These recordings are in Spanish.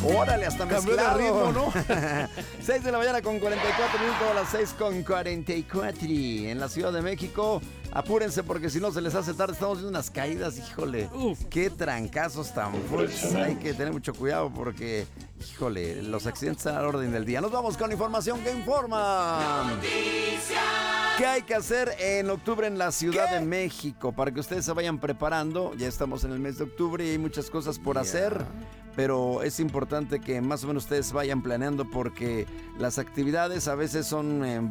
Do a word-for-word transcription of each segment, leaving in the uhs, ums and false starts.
Órale, hasta cambió mezclado. de ritmo, ¿no? seis de la mañana con cuarenta y cuatro minutos, a las seis con cuarenta y cuatro en la Ciudad de México. Apúrense porque si no se les hace tarde. Estamos viendo unas caídas, híjole. Uf. Qué trancazos tan fuertes. Hay que tener mucho cuidado porque, híjole, los accidentes están a la orden del día. Nos vamos con información que informa. ¿Qué hay que hacer en octubre en la Ciudad ¿Qué? de México? Para que ustedes se vayan preparando. Ya estamos en el mes de octubre y hay muchas cosas por yeah. hacer. Pero es importante que más o menos ustedes vayan planeando porque las actividades a veces son eh,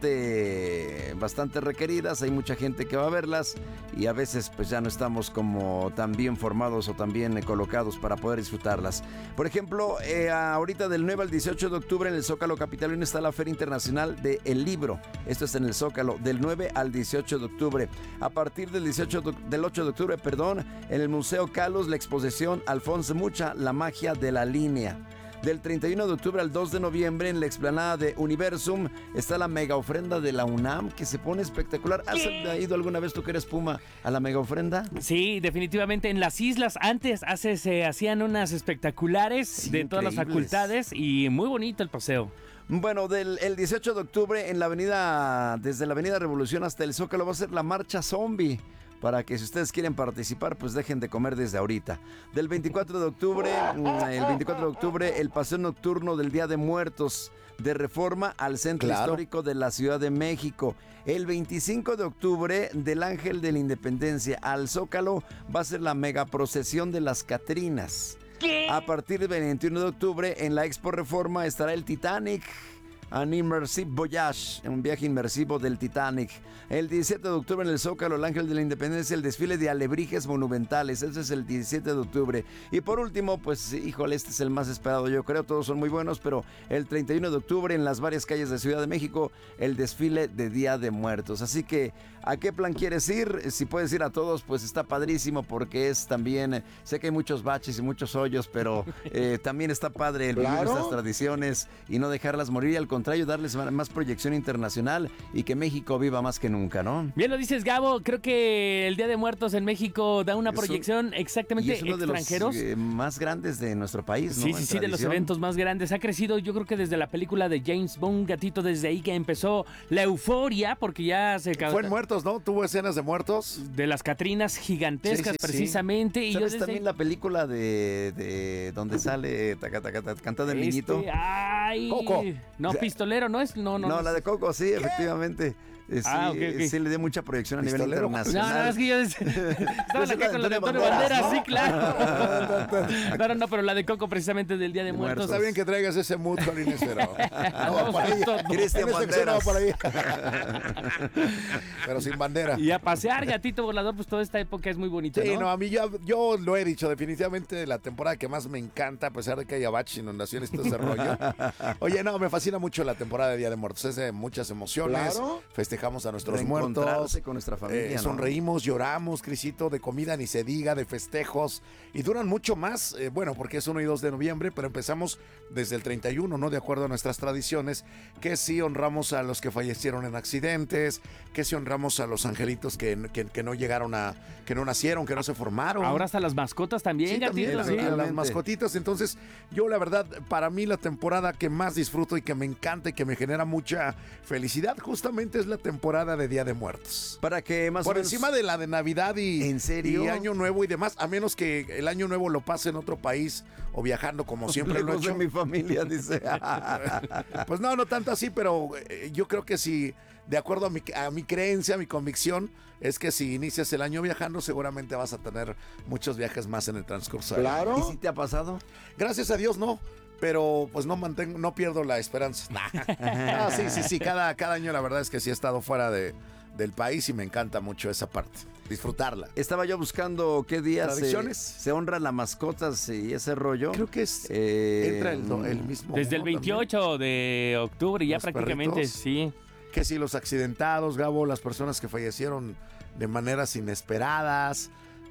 bastante, bastante requeridas. Hay mucha gente que va a verlas y a veces pues ya no estamos como tan bien formados o tan bien eh, colocados para poder disfrutarlas. Por ejemplo, eh, ahorita del nueve al dieciocho de octubre en el Zócalo capitalino está la Feria Internacional del Libro. Esto es en el Zócalo, del nueve al dieciocho de octubre. A partir del, dieciocho de, del ocho de octubre, perdón, en el Museo Calos, la exposición Alfonso Mucha, la magia de la línea. Del treinta y uno de octubre al dos de noviembre en la explanada de Universum está la mega ofrenda de la UNAM que se pone espectacular. ¿Has ¿Qué? ido alguna vez, tú que eres Puma, a la mega ofrenda? Sí, definitivamente. En las islas antes hace, se hacían unas espectaculares sí, de todas las facultades y muy bonito el paseo. Bueno, del el dieciocho de octubre en la avenida, desde la avenida Revolución hasta el Zócalo va a ser la marcha zombie. Para que si ustedes quieren participar, pues dejen de comer desde ahorita. Del veinticuatro de octubre, el veinticuatro de octubre, el paseo nocturno del Día de Muertos de Reforma al Centro claro. Histórico de la Ciudad de México. El veinticinco de octubre, del Ángel de la Independencia al Zócalo, va a ser la mega procesión de las Catrinas. ¿Qué? A partir del veintiuno de octubre, en la Expo Reforma estará el Titanic. An Immersive Voyage, un viaje inmersivo del Titanic. El diecisiete de octubre en el Zócalo, el Ángel de la Independencia, el desfile de alebrijes monumentales. Ese es el diecisiete de octubre. Y por último, pues, híjole, este es el más esperado, yo creo. Todos son muy buenos, pero el treinta y uno de octubre en las varias calles de Ciudad de México, el desfile de Día de Muertos. Así que, ¿a qué plan quieres ir? Si puedes ir a todos, pues está padrísimo porque es también, sé que hay muchos baches y muchos hoyos, pero eh, también está padre el vivir ¿Claro? estas tradiciones y no dejarlas morir. Al contrario, darles más proyección internacional y que México viva más que nunca, ¿no? Bien lo dices, Gabo. Creo que el Día de Muertos en México da una es proyección un, exactamente es uno extranjeros. De los eh, más grandes de nuestro país, ¿no? Sí, sí, sí, de los eventos más grandes. Ha crecido, yo creo que desde la película de James Bond, Gatito, desde ahí que empezó la euforia, porque ya se... Fue en Muertos, ¿no? Tuvo escenas de muertos. De las Catrinas gigantescas, sí, sí, precisamente. Sí. Y ¿Sabes yo desde... también la película de, de donde sale taca, taca, taca, cantando el este, niñito? ¡Ay! Coco. No, pistolero, ¿no es? No, no, no, no. la de Coco, sí, ¿Qué? efectivamente. Eh, sí, ah, okay, okay. sí, le dio mucha proyección a nivel internacional. No, no, es que yo estaba acá con la de Antonio Banderas, sí, claro. no, no, no, pero la de Coco precisamente del Día de Muertos. Está bien que traigas ese mood, Colines, pero no, para ahí. Cristian Banderas. Por ahí. Pero sin bandera. Y a pasear, Gatito Volador, pues toda esta época es muy bonita, Sí, ¿no? no, a mí ya, yo lo he dicho, definitivamente la temporada que más me encanta, a pesar de que haya baches, inundaciones y todo ese rollo. Oye, no, me fascina mucho la temporada de Día de Muertos, es de muchas emociones. Claro. Festejamos a nuestros muertos. con nuestra familia, eh, ¿no? Sonreímos, lloramos, Crisito, de comida ni se diga, de festejos. Y duran mucho más, eh, bueno, porque es uno y dos de noviembre, pero empezamos desde el treinta y uno, ¿no? De acuerdo a nuestras tradiciones, que sí honramos a los que fallecieron en accidentes, que sí honramos a los angelitos que, que, que no llegaron a, que no nacieron, que no se formaron. Ahora hasta las mascotas también, sí, Gatito. También, sí, las mascotitas. Entonces, yo la verdad, para mí la temporada que más disfruto y que me encanta y que me genera mucha felicidad, justamente es la temporada de Día de Muertos. Para que más Por o menos... encima de la de Navidad y, ¿En serio? y Año Nuevo y demás, a menos que el Año Nuevo lo pase en otro país o viajando como siempre lo he hecho. de mi familia, dice. Pues no, no tanto así, pero eh, yo creo que si, de acuerdo a mi, a mi creencia, a mi convicción, es que si inicias el año viajando, seguramente vas a tener muchos viajes más en el transcurso. Claro. ¿Y si te ha pasado? Gracias a Dios, no. Pero pues no mantengo, no pierdo la esperanza. No, sí, sí, sí. Cada, cada año la verdad es que sí he estado fuera de, del país y me encanta mucho esa parte. Disfrutarla. Estaba yo buscando qué días ¿Tradiciones? Se, se honran las mascotas y ese rollo. Creo que es eh, entra el, el mismo. Desde el veintiocho también. De octubre, ya los prácticamente, perritos, sí. Que si los accidentados, Gabo, las personas que fallecieron de maneras inesperadas.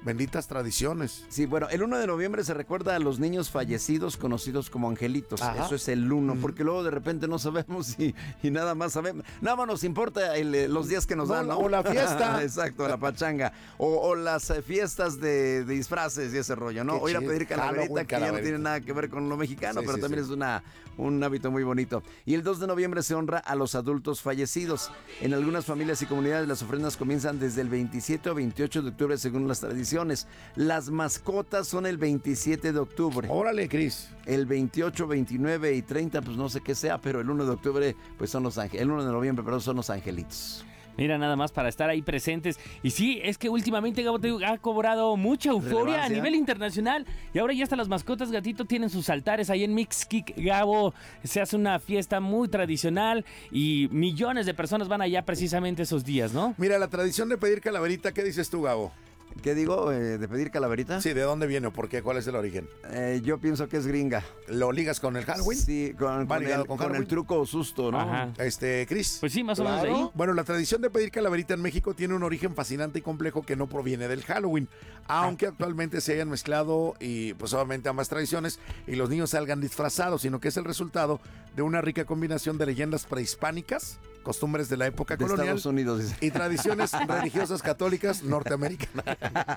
Benditas tradiciones. Sí, bueno, el uno de noviembre se recuerda a los niños fallecidos conocidos como angelitos. Ajá. Eso es el uno, porque luego de repente no sabemos y, y nada más sabemos. Nada más nos importa el, los días que nos No, dan, ¿no? o la fiesta. Exacto, la pachanga. O, o las eh, fiestas de, de disfraces y ese rollo, ¿no? Qué O ir a chido. pedir calaverita, Halloween, que ya no calaverita. tiene nada que ver con lo mexicano, Sí, pero sí, también sí. es una, un hábito muy bonito. Y el dos de noviembre se honra a los adultos fallecidos. En algunas familias y comunidades las ofrendas comienzan desde el veintisiete o veintiocho de octubre según las tradiciones. Las mascotas son el veintisiete de octubre. Órale, Cris. El veintiocho, veintinueve y treinta, pues no sé qué sea, pero el uno de octubre, pues son los ángeles. El uno de noviembre, perdón, son los angelitos. Mira, nada más para estar ahí presentes. Y sí, es que últimamente Gabo te digo, ha cobrado mucha euforia a Relevancia. nivel internacional. Y ahora ya hasta las mascotas gatito tienen sus altares ahí en Mixquic, Gabo. Se hace una fiesta muy tradicional y millones de personas van allá precisamente esos días, ¿no? Mira, la tradición de pedir calaverita, ¿qué dices tú, Gabo? ¿Qué digo? Eh, ¿De pedir calaverita? Sí, ¿de dónde viene o por qué? ¿Cuál es el origen? Eh, yo pienso que es gringa. ¿Lo ligas con el Halloween? Sí, con, ¿Va con, ligado el, con con el Halloween? truco o susto, ¿no? Ajá. Este, Cris. Pues sí, más o menos de ahí. Bueno, la tradición de pedir calaverita en México tiene un origen fascinante y complejo que no proviene del Halloween, aunque actualmente se hayan mezclado y pues obviamente ambas tradiciones y los niños salgan disfrazados, sino que es el resultado de una rica combinación de leyendas prehispánicas, costumbres de la época De colonial Estados Unidos, dice. y tradiciones religiosas católicas norteamericanas.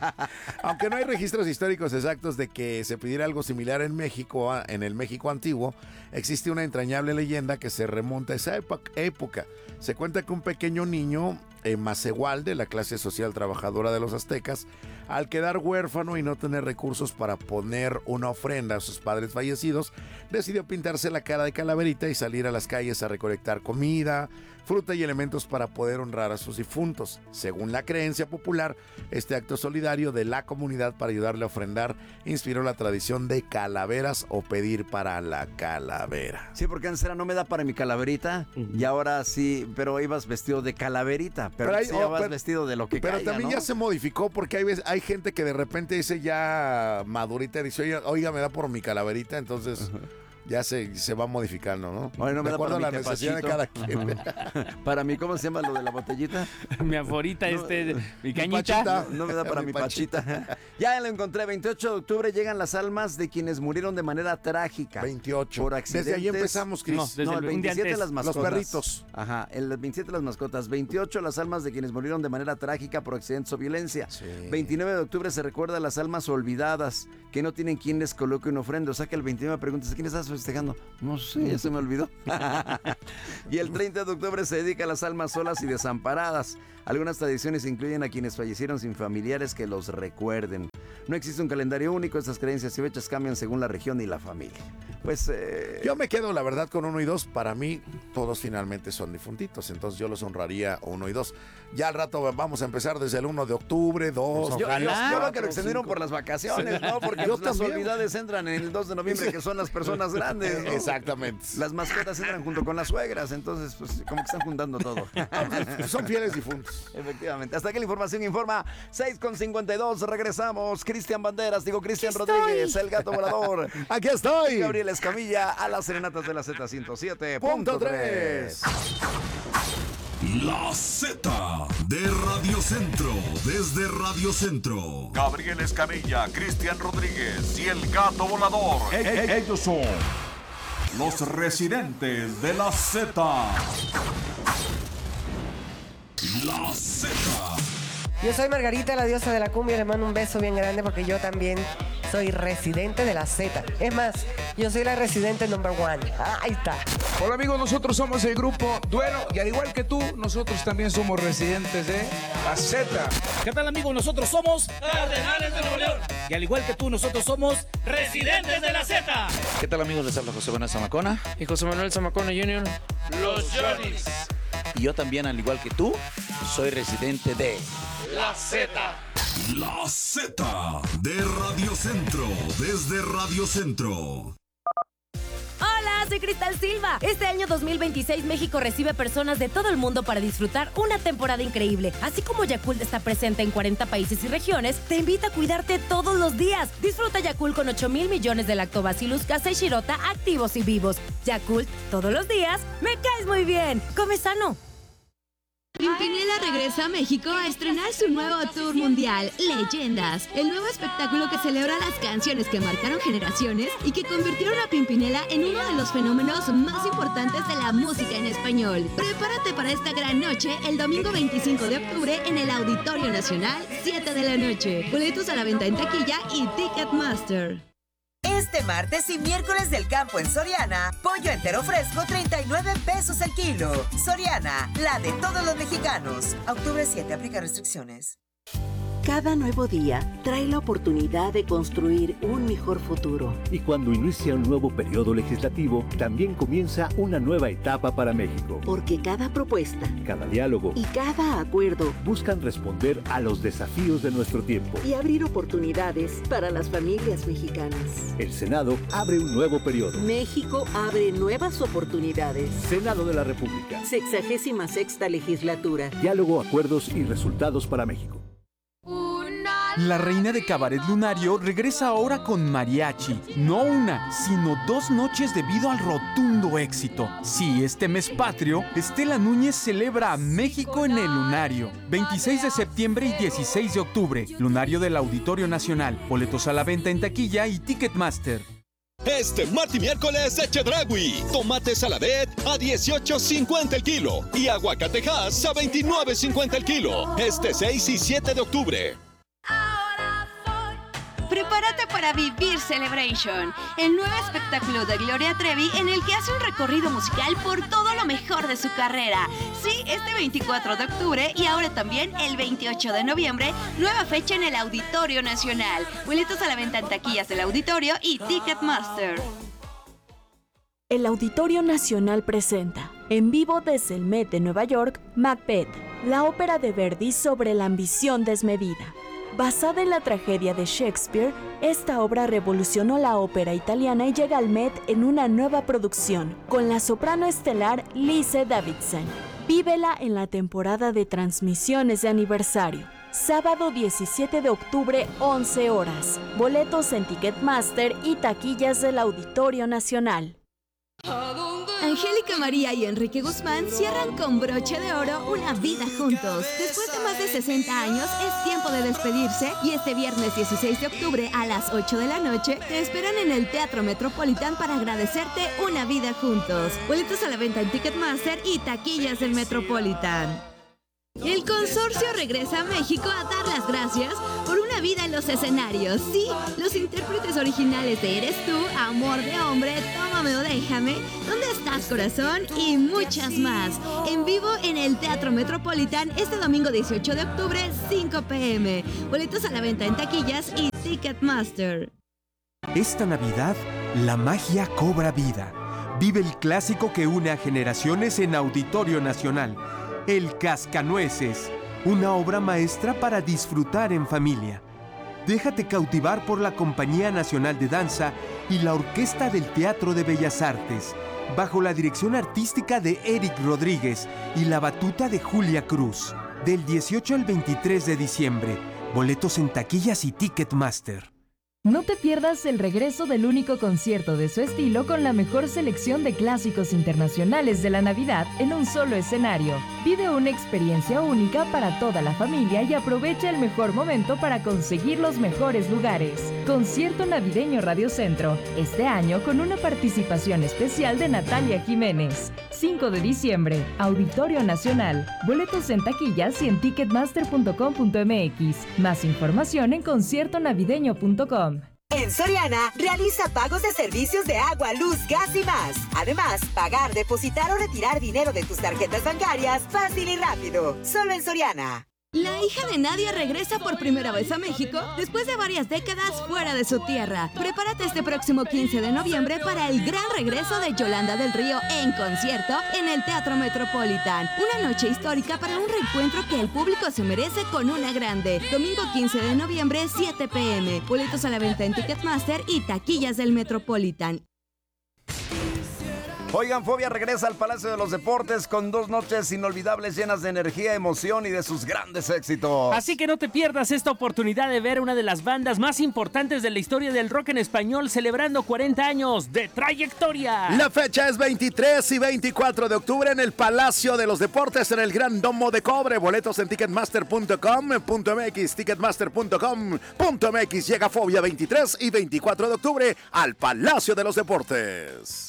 Aunque no hay registros históricos exactos de que se pidiera algo similar en México, a- en el México antiguo, existe una entrañable leyenda que se remonta a esa epo- época. Se cuenta que un pequeño niño, eh, Macehual, de la clase social trabajadora de los aztecas, al quedar huérfano y no tener recursos para poner una ofrenda a sus padres fallecidos, decidió pintarse la cara de calaverita y salir a las calles a recolectar comida, fruta y elementos para poder honrar a sus difuntos. Según la creencia popular, este acto solidario de la comunidad para ayudarle a ofrendar inspiró la tradición de calaveras o pedir para la calavera. Sí, porque antes era no me da para mi calaverita y ahora sí, pero ibas vestido de calaverita, pero, Pero hay- sí ya oh, vas pero- vestido de lo que Pero caiga, también ¿no? ya se modificó porque hay, veces- hay gente que de repente dice ya madurita, dice, oiga, oiga, me da por mi calaverita, entonces ya se, se va modificando, ¿no? Oye, no me de da acuerdo a para la mi necesidad de cada quien. Para mí, ¿cómo se llama lo de la botellita? Mi aforita, este, mi cañita. pachita. No me da para Mi mi pachita. pachita. Ya lo encontré. veintiocho de octubre llegan las almas de quienes murieron de manera trágica. veintiocho. Por Desde ahí accidentes. empezamos, Cris. No, desde No, el- el un día veintisiete antes. las mascotas. Los perritos. Ajá, el veintisiete las mascotas. veintiocho las almas de quienes murieron de manera trágica por accidentes o violencia. Sí. veintinueve de octubre se recuerda a las almas olvidadas que no tienen quien les coloque una ofrenda. O sea que el veintinueve preguntas, ¿quién estás festejando? No sé, ya se me olvidó. Y el treinta de octubre se dedica a las almas solas y desamparadas. Algunas tradiciones incluyen a quienes fallecieron sin familiares que los recuerden. No existe un calendario único, estas creencias y fechas cambian según la región y la familia. Pues eh, Yo me quedo, la verdad, con uno y dos. Para mí, todos finalmente son difuntitos. Entonces yo los honraría uno y dos. Ya al rato vamos a empezar desde el uno de octubre, dos. yo, yo, Ojalá. yo creo que lo extendieron por las vacaciones, ¿no? Porque Yo pues, las también. olvidades entran en el dos de noviembre, que son las personas grandes, ¿no? Exactamente. Las mascotas entran junto con las suegras, entonces pues como que están juntando todo. Son fieles difuntos. Efectivamente. Hasta aquí la información informa. seis con cincuenta y dos, regresamos. Cristian Banderas, digo Cristian Aquí Rodríguez, estoy. el gato volador. Aquí estoy. Gabriel Escamilla a las serenatas de la Z ciento siete Punto punto tres. tres. La Z de Radio Centro, desde Radio Centro. Gabriel Escamilla, Cristian Rodríguez y el gato volador. Ellos son los residentes de la Z. La Z. Yo soy Margarita, la diosa de la cumbia. Le mando un beso bien grande porque yo también soy residente de la Z. Es más, yo soy la residente number one. Ahí está. Hola amigos, nosotros somos el grupo Duelo y al igual que tú, nosotros también somos residentes de la Z. ¿Qué tal amigos? Nosotros somos Cardenales de Nuevo León. Y al igual que tú, nosotros somos Residentes de la Z. ¿Qué tal amigos? Les habla José Manuel Zamacona. Y José Manuel Zamacona junior Los Johnnies. Y yo también, al igual que tú, soy residente de La Z. La Z de Radio Centro, desde Radio Centro. Hola, soy Cristal Silva. Este año dos mil veintiséis México recibe personas de todo el mundo para disfrutar una temporada increíble. Así como Yakult está presente en cuarenta países y regiones, te invita a cuidarte todos los días. Disfruta Yakult con ocho mil millones de lactobacillus casei shirota activos y vivos. Yakult, todos los días, me caes muy bien. Come sano. Pimpinela regresa a México a estrenar su nuevo tour mundial, Leyendas, el nuevo espectáculo que celebra las canciones que marcaron generaciones y que convirtieron a Pimpinela en uno de los fenómenos más importantes de la música en español. Prepárate para esta gran noche el domingo veinticinco de octubre en el Auditorio Nacional, siete de la noche. Boletos a la venta en taquilla y Ticketmaster. Este martes y miércoles del campo en Soriana, pollo entero fresco treinta y nueve pesos el kilo. Soriana, la de todos los mexicanos. Octubre siete, aplica restricciones. Cada nuevo día trae la oportunidad de construir un mejor futuro. Y cuando inicia un nuevo periodo legislativo, también comienza una nueva etapa para México. Porque cada propuesta, cada diálogo y cada acuerdo buscan responder a los desafíos de nuestro tiempo y abrir oportunidades para las familias mexicanas. El Senado abre un nuevo periodo. México abre nuevas oportunidades. Senado de la República. Sexagésima sexta legislatura. Diálogo, acuerdos y resultados para México. La reina de Cabaret Lunario regresa ahora con mariachi. No una, sino dos noches debido al rotundo éxito. Sí, este mes patrio, Estela Núñez celebra a México en el Lunario. veintiséis de septiembre y dieciséis de octubre. Lunario del Auditorio Nacional. Boletos a la venta en taquilla y Ticketmaster. Este martes y miércoles de Chedraui. Tomate Saladet a dieciocho cincuenta el kilo y aguacatejas a veintinueve cincuenta el kilo. Este seis y siete de octubre. Prepárate para vivir Celebration, el nuevo espectáculo de Gloria Trevi en el que hace un recorrido musical por todo lo mejor de su carrera. Sí, este veinticuatro de octubre y ahora también el veintiocho de noviembre, nueva fecha en el Auditorio Nacional. Boletos a la venta en taquillas del auditorio y Ticketmaster. El Auditorio Nacional presenta, en vivo desde el Met de Nueva York, Macbeth, la ópera de Verdi sobre la ambición desmedida. Basada en la tragedia de Shakespeare, esta obra revolucionó la ópera italiana y llega al Met en una nueva producción, con la soprano estelar Lise Davidson. Vívela en la temporada de transmisiones de aniversario. Sábado diecisiete de octubre, once horas. Boletos en Ticketmaster y taquillas del Auditorio Nacional. Angélica María y Enrique Guzmán cierran con broche de oro una vida juntos. Después de más de sesenta años, es tiempo de despedirse y este viernes dieciséis de octubre a las ocho de la noche te esperan en el Teatro Metropolitan para agradecerte una vida juntos. Boletos a la venta en Ticketmaster y taquillas del Metropolitan. El consorcio regresa a México a dar las gracias por una vida en los escenarios. Sí, los intérpretes originales de Eres tú, Amor de hombre, Tómame o déjame, ¿Dónde estás corazón? Y muchas más. En vivo en el Teatro Metropolitan este domingo dieciocho de octubre, cinco pe eme. Boletos a la venta en taquillas y Ticketmaster. Esta Navidad, la magia cobra vida. Vive el clásico que une a generaciones en Auditorio Nacional. El Cascanueces, una obra maestra para disfrutar en familia. Déjate cautivar por la Compañía Nacional de Danza y la Orquesta del Teatro de Bellas Artes, bajo la dirección artística de Eric Rodríguez y la batuta de Julia Cruz. Del dieciocho al veintitrés de diciembre, boletos en taquillas y Ticketmaster. No te pierdas el regreso del único concierto de su estilo con la mejor selección de clásicos internacionales de la Navidad en un solo escenario. Vive una experiencia única para toda la familia y aprovecha el mejor momento para conseguir los mejores lugares. Concierto Navideño Radio Centro, este año con una participación especial de Natalia Jiménez. cinco de diciembre, Auditorio Nacional. Boletos en taquillas y en ticketmaster punto com punto eme equis. Más información en concierto navideño punto com. En Soriana, realiza pagos de servicios de agua, luz, gas y más. Además, pagar, depositar o retirar dinero de tus tarjetas bancarias fácil y rápido. Solo en Soriana. La hija de Nadia regresa por primera vez a México después de varias décadas fuera de su tierra. Prepárate este próximo quince de noviembre para el gran regreso de Yolanda del Río en concierto en el Teatro Metropolitan. Una noche histórica para un reencuentro que el público se merece con una grande. Domingo quince de noviembre, siete pe eme. Boletos a la venta en Ticketmaster y taquillas del Metropolitan. Oigan, Fobia regresa al Palacio de los Deportes con dos noches inolvidables llenas de energía, emoción y de sus grandes éxitos. Así que no te pierdas esta oportunidad de ver una de las bandas más importantes de la historia del rock en español celebrando cuarenta años de trayectoria. La fecha es veintitrés y veinticuatro de octubre en el Palacio de los Deportes en el Gran Domo de Cobre. Boletos en ticketmaster punto com punto m x, ticketmaster punto com punto m x. Llega Fobia veintitrés y veinticuatro de octubre al Palacio de los Deportes.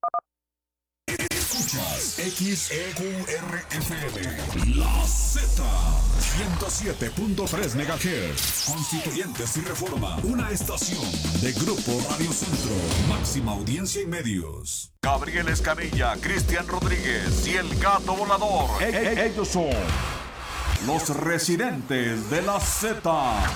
Escuchas X E Q R F M, La Z, ciento siete punto tres megahertz, Constituyentes y Reforma, una estación de Grupo Radio Centro, máxima audiencia y medios. Gabriel Escamilla, Cristian Rodríguez y el Gato Volador. E- e- ellos son los residentes de la Z.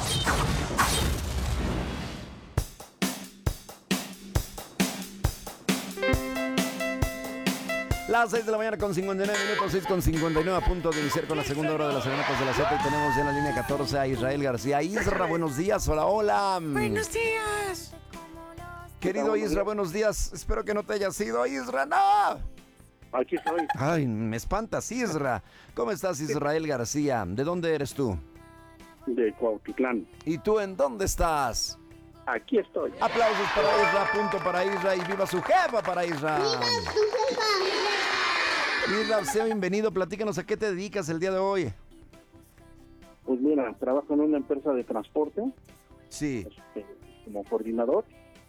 Las seis de la mañana con cincuenta y nueve minutos, seis con cincuenta y nueve, a punto de iniciar con la segunda hora de las serenatas de la Z. Y tenemos ya en la línea catorce a Israel García. Isra, buenos días, hola, hola. Buenos días. Querido Isra, buenos días. Espero que no te hayas ido, Isra, no. Aquí estoy. Ay, me espantas, Isra. ¿Cómo estás, Israel García? ¿De dónde eres tú? De Cuautitlán. ¿Y tú en dónde estás? Aquí estoy. Aplausos para Isra, punto para Isra y viva su jefa para Isra. ¡Viva su jefa! Isra, sea bienvenido, platícanos a qué te dedicas el día de hoy. Pues mira, trabajo en una empresa de transporte. Sí. Este, como coordinador.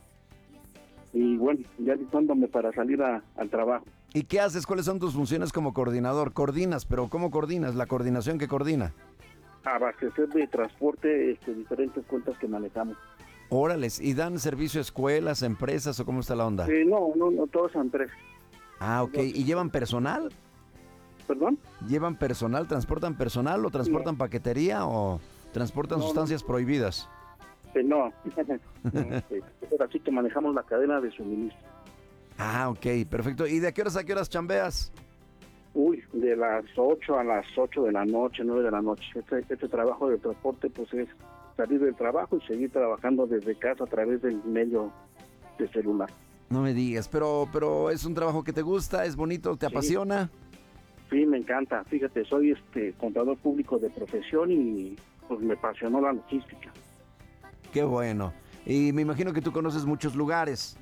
Y bueno, ya listándome para salir a, al trabajo. ¿Y qué haces? ¿Cuáles son tus funciones como coordinador? Coordinas, pero ¿cómo coordinas? La coordinación que coordina. Abastecer de transporte este, diferentes cuentas que manejamos. Órales, ¿y dan servicio a escuelas, empresas o cómo está la onda? Eh, no, no, no, todo es empresa. Ah, ok. ¿Y llevan personal? ¿Perdón? ¿Llevan personal? ¿Transportan personal o transportan no. paquetería o transportan no, sustancias no. prohibidas? Eh, no, no este, así que manejamos la cadena de suministro. Ah, ok, perfecto. ¿Y de qué horas a qué horas chambeas? Uy, de las ocho a las ocho de la noche, nueve de la noche. Este, este trabajo de transporte pues es salir del trabajo y seguir trabajando desde casa a través del medio de celular. No me digas, pero pero es un trabajo que te gusta, es bonito, te sí. apasiona. Sí, me encanta. Fíjate, soy este contador público de profesión y pues me apasionó la logística. Qué bueno. Y me imagino que tú conoces muchos lugares.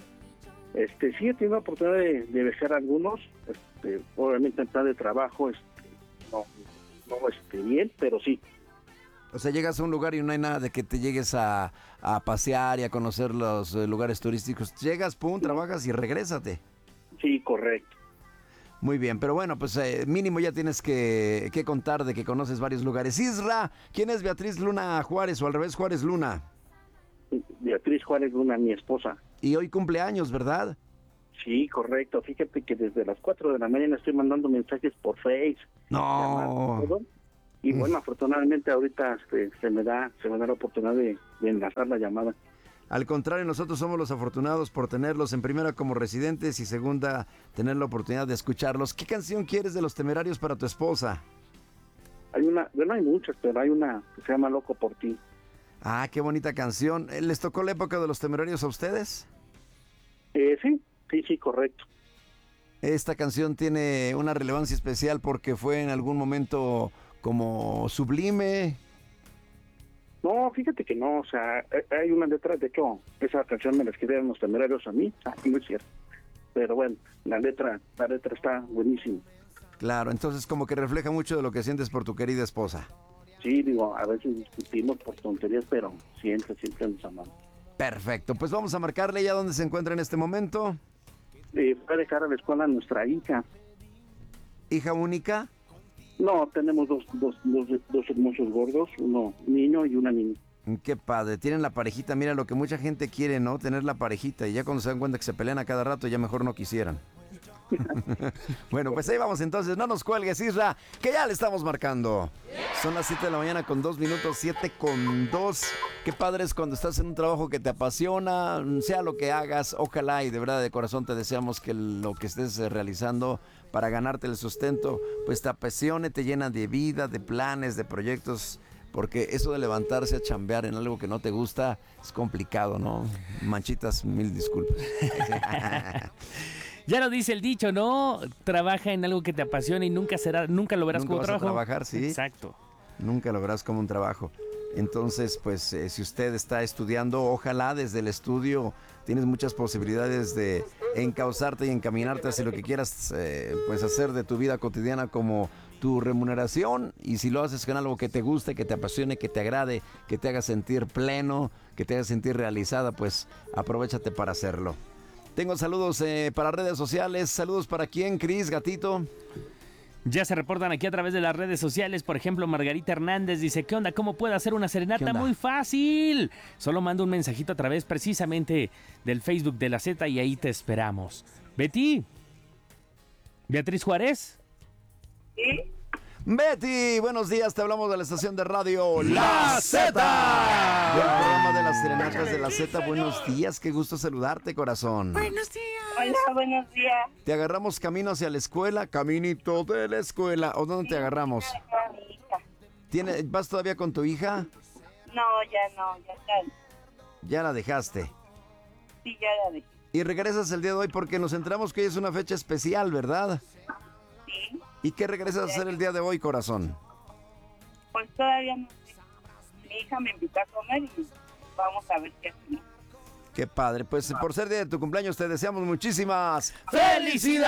Este, sí, he tenido la oportunidad de, de viajar algunos. Este, obviamente en plan de trabajo, este, no, no este, bien, pero sí. O sea, llegas a un lugar y no hay nada de que te llegues a, a pasear y a conocer los eh, lugares turísticos. Llegas, pum, trabajas y regrésate. Sí, correcto. Muy bien, pero bueno, pues eh, mínimo ya tienes que, que contar de que conoces varios lugares. Isra, ¿quién es Beatriz Luna Juárez o al revés Juárez Luna? Beatriz Juárez Luna, mi esposa. Y hoy cumpleaños, ¿verdad? Sí, correcto. Fíjate que desde las cuatro de la mañana estoy mandando mensajes por Face. No. Llamadas, y bueno, afortunadamente ahorita este, se me da se me da la oportunidad de, de enlazar la llamada. Al contrario, nosotros somos los afortunados por tenerlos en primera como residentes y segunda, tener la oportunidad de escucharlos. ¿Qué canción quieres de Los Temerarios para tu esposa? Hay una, bueno, hay muchas, pero hay una que se llama Loco por ti. Ah, qué bonita canción. ¿Les tocó la época de Los Temerarios a ustedes? Eh, sí, sí, sí, correcto. Esta canción tiene una relevancia especial porque fue en algún momento como sublime. No, fíjate que no, o sea, hay una letra, de hecho, esa canción me la escribieron Los Temerarios a mí, ah, no es cierto. Pero bueno, la letra, la letra está buenísima. Claro, entonces como que refleja mucho de lo que sientes por tu querida esposa. Sí, digo, a veces discutimos por tonterías, pero siempre, siempre nos amamos. Perfecto, pues vamos a marcarle ya dónde se encuentra en este momento. Eh, fue a dejar a la escuela a nuestra hija. ¿Hija única? No, tenemos dos, dos, dos, dos hermosos gordos, uno niño y una niña. Qué padre, tienen la parejita, mira lo que mucha gente quiere, ¿no? Tener la parejita y ya cuando se dan cuenta que se pelean a cada rato ya mejor no quisieran. Bueno, pues ahí vamos entonces, no nos cuelgues, Isra, que ya le estamos marcando. Son las siete de la mañana con dos minutos, siete con dos. Qué padre es cuando estás en un trabajo que te apasiona, sea lo que hagas, ojalá y de verdad de corazón te deseamos que lo que estés realizando para ganarte el sustento, pues te apasione, te llena de vida, de planes, de proyectos. Porque eso de levantarse a chambear en algo que no te gusta es complicado, ¿no? Manchitas, mil disculpas. Ya lo dice el dicho, ¿no? Trabaja en algo que te apasiona y nunca será, nunca lo verás Nunca como vas trabajo. a trabajar, sí. Exacto. Nunca lo verás como un trabajo. Entonces, pues, eh, si usted está estudiando, ojalá desde el estudio tienes muchas posibilidades de encauzarte y encaminarte hacia lo que quieras, eh, pues, hacer de tu vida cotidiana como tu remuneración. Y si lo haces con algo que te guste, que te apasione, que te agrade, que te haga sentir pleno, que te haga sentir realizada, pues, aprovéchate para hacerlo. Tengo saludos eh, para redes sociales. Saludos para quién, Cris, gatito. Ya se reportan aquí a través de las redes sociales. Por ejemplo, Margarita Hernández dice: ¿qué onda? ¿Cómo puedo hacer una serenata? Muy fácil. Solo manda un mensajito a través precisamente del Facebook de la Z y ahí te esperamos. Betty. Beatriz Juárez. ¿Sí? Betty, buenos días, te hablamos de la estación de radio La Z. Del programa de las serenatas de la Z. Buenos días, qué gusto saludarte, corazón. Buenos días. Hola, buenos días. ¿Te agarramos camino hacia la escuela? Caminito de la escuela. ¿O dónde te agarramos? ¿Tiene, ¿Vas todavía con tu hija? No, ya no, ya está. Ya la dejaste. Sí, ya la dejé. Y regresas el día de hoy porque nos enteramos que hoy es una fecha especial, ¿verdad? Sí. ¿Y qué regresas a hacer el día de hoy, corazón? Pues todavía no sé. Mi hija me invitó a comer y vamos a ver qué hacemos. Qué padre, pues por ser día de tu cumpleaños te deseamos muchísimas ¡felicidades!